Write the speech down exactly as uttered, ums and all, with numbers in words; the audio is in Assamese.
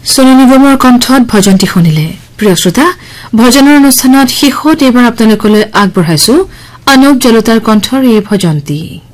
সোনু নিগমৰ কণ্ঠত ভজনটি শুনিলে প্ৰিয় শ্ৰোতা ভজনৰ অনুষ্ঠানত শেষত এবাৰ আপোনালোকলৈ আগবঢ়াইছো অনুপ জলতাৰ কণ্ঠৰ এই ভজনটি